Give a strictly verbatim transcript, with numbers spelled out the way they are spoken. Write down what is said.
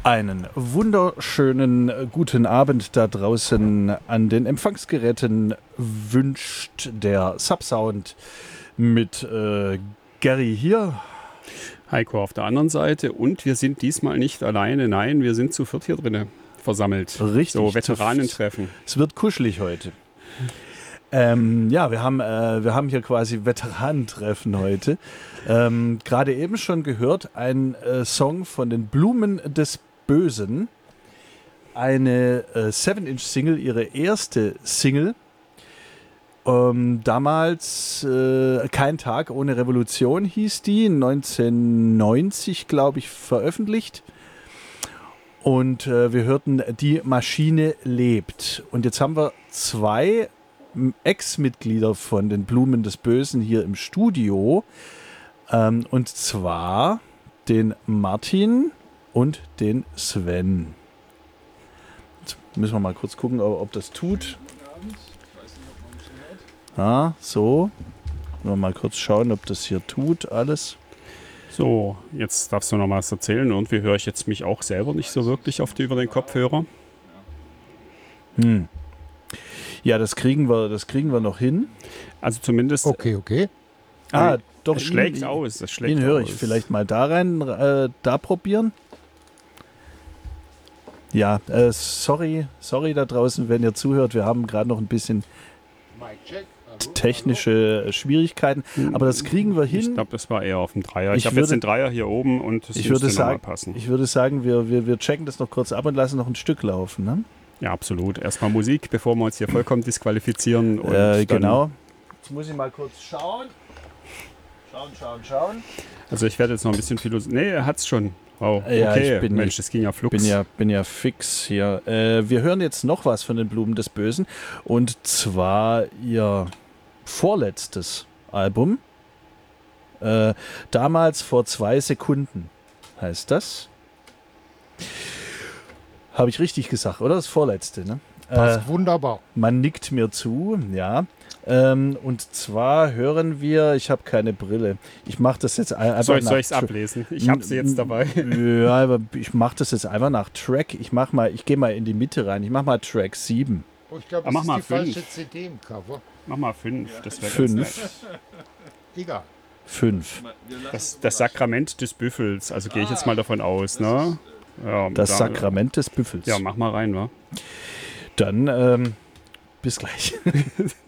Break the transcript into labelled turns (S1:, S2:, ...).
S1: Einen wunderschönen guten Abend da draußen an den Empfangsgeräten wünscht der Subsound mit äh, Gary hier.
S2: Heiko auf der anderen Seite und wir sind diesmal nicht alleine, nein, wir sind zu viert hier drinnen versammelt.
S1: Richtig.
S2: So Veteranentreffen.
S1: Es wird kuschelig heute. Ähm, ja, wir haben, äh, wir haben hier quasi Veteranentreffen heute. Ähm, Gerade eben schon gehört, ein äh, Song von den Blumen des Bösen. Eine äh, seven Inch Single, ihre erste Single. Ähm, damals äh, Kein Tag ohne Revolution hieß die, neunzehnhundertneunzig, glaube ich, veröffentlicht. Und äh, wir hörten Die Maschine lebt. Und jetzt haben wir zwei Ex-Mitglieder von den Blumen des Bösen hier im Studio. Ähm, und zwar den Martin und den Sven. Jetzt müssen wir mal kurz gucken, ob, ob das tut. Ah, so. Nur mal kurz schauen, ob das hier tut, alles.
S2: So, jetzt darfst du noch mal was erzählen. Irgendwie höre ich jetzt mich auch selber nicht so wirklich oft über den Kopfhörer.
S1: Hm. Ja, das kriegen wir, das kriegen wir noch hin.
S2: Also zumindest...
S3: Okay, okay.
S1: Ah, doch.
S2: Es schlägt
S1: ihn,
S2: aus. Es schlägt
S1: ihn höre
S2: aus.
S1: ich vielleicht mal da rein, äh, da probieren. Ja, äh, sorry, sorry da draußen, wenn ihr zuhört. Wir haben gerade noch ein bisschen technische Schwierigkeiten, aber das kriegen wir hin.
S2: Ich glaube, das war eher auf dem Dreier. Ich,
S1: Ich
S2: habe jetzt
S1: würde-
S2: den Dreier hier oben und das
S1: Ich
S2: müsste
S1: würde,
S2: noch mal
S1: sagen,
S2: passen.
S1: ich würde sagen, wir, wir, wir checken das noch kurz ab und lassen noch ein Stück laufen. Ne?
S2: Ja, absolut. Erstmal Musik, bevor wir uns hier vollkommen disqualifizieren. Und
S1: Äh,
S2: dann,
S1: genau. Jetzt muss ich mal kurz schauen. Schauen, schauen, schauen.
S2: Also ich werde jetzt noch ein bisschen philosophisch. Nee, er hat's schon. Wow, okay.
S1: Ja, ich bin-
S2: Mensch, das ging ja flugs.
S1: Bin ja, bin ja fix hier. Äh, wir hören jetzt noch was von den Blumen des Bösen. Und zwar ihr vorletztes Album. Äh, damals vor zwei Sekunden heißt das. Habe ich richtig gesagt, oder? Das vorletzte, ne?
S3: Passt
S1: Äh,
S3: wunderbar.
S1: man nickt mir zu, ja. Ähm, und zwar hören wir, ich habe keine Brille. Ich mache das jetzt ein- einfach
S2: Soll ich
S1: nach
S2: es
S1: Tra-
S2: ablesen? Ich habe sie jetzt dabei.
S1: Ja, aber ich mache das jetzt einfach nach Track. Ich mach mal, ich gehe mal in die Mitte rein. Ich mache mal Track sieben.
S3: Oh, ich glaube,
S2: Ah,
S3: das
S2: mach
S3: ist
S2: mal
S3: die
S2: fünf.
S3: falsche C D im Cover.
S2: Mach mal fünf. Das wäre
S1: Fünf.
S2: ganz nett.
S3: Egal.
S1: Fünf.
S2: Das, das Sakrament des Büffels. Also gehe ich jetzt mal davon aus, ne? Ja,
S1: Das
S2: da-
S1: Sakrament des Büffels.
S2: Ja, mach mal rein, wa?
S1: Dann ähm, bis gleich.